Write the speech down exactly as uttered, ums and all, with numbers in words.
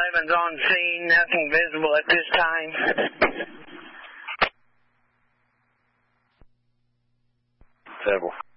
eleven's on scene. Nothing visible at this time. Several.